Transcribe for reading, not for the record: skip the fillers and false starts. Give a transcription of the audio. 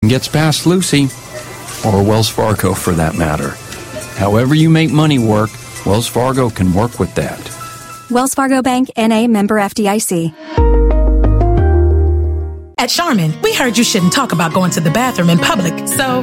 gets past Lucy, or Wells Fargo for that matter. However you make money work, Wells Fargo can work with that. Wells Fargo Bank, N.A., member FDIC. At Charmin, we heard you shouldn't talk about going to the bathroom in public, so